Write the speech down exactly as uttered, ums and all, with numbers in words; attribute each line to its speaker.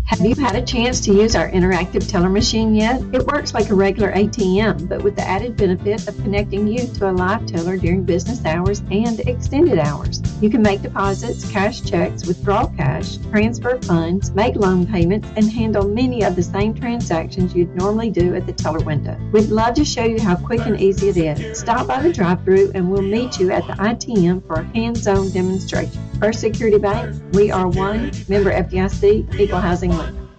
Speaker 1: Have you had a chance to use our interactive teller machine yet? It works like a regular A T M, but with the added benefit of connecting you to a live teller during business hours and extended hours. You can make deposits, cash checks, withdraw cash, transfer funds, make loan payments, and handle many of the same transactions you'd normally do at the teller window. We'd love to show you how quick and easy it is. Stop by the drive-thru and we'll meet you at the I T M for a hands-on demonstration. First Security Bank, we are one, member F D I C, equal housing lender.